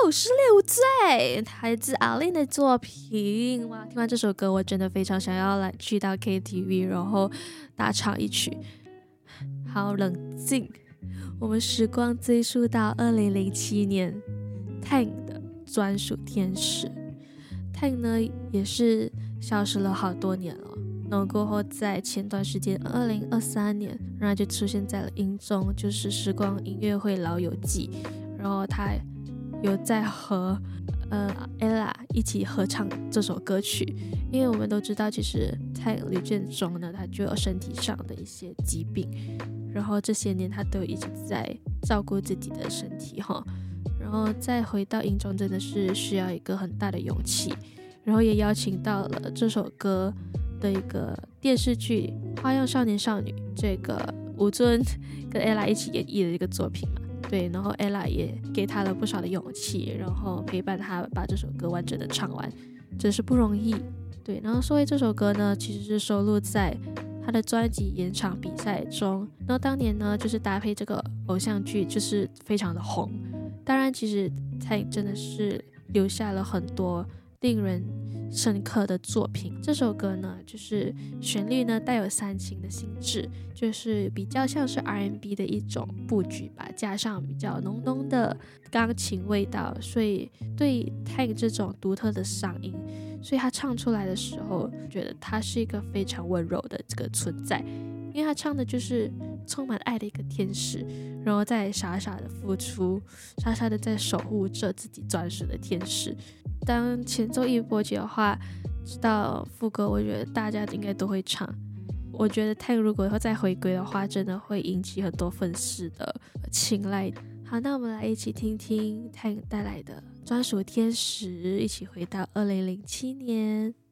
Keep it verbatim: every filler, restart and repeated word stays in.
有十六岁，来自阿令的作品。哇，听完这首歌我真的非常想要来去到 K T V 然后大唱一曲。好，冷静，我们时光追溯到二零零七年 Tank 的专属天使。 Tank 呢也是消失了好多年了，然后过后在前段时间二零二三年然后就出现在了音中，就是时光音乐会老友记，然后他有在和呃 Ella 一起合唱这首歌曲。因为我们都知道其实 Tank 吕建中呢他就有身体上的一些疾病，然后这些年他都一直在照顾自己的身体哈，然后再回到音中真的是需要一个很大的勇气。然后也邀请到了这首歌的一个电视剧《花样少年少女》，这个吴尊跟 Ella 一起演绎的这个作品嘛，对，然后 Ella 也给他了不少的勇气，然后陪伴他把这首歌完整的唱完，真是不容易。对，然后说回这首歌呢，其实是收录在他的专辑演唱比赛中，然后当年呢就是搭配这个偶像剧就是非常的红。当然其实他真的是留下了很多令人深刻的作品。这首歌呢就是旋律呢带有煽情的心智，就是比较像是 R and B 的一种布局吧，加上比较浓浓的钢琴味道，所以对 Tank 这种独特的嗓音，所以他唱出来的时候觉得他是一个非常温柔的这个存在，因为他唱的就是充满爱的一个天使，然后再傻傻的付出，傻傻的在守护着自己专属的天使。当前奏一波起的话，直到副歌我觉得大家应该都会唱。我觉得 Tank 如果以后再回归的话，真的会引起很多粉丝的青睐。好，那我们来一起听听 Tank 带来的专属天使，一起回到二零零七年。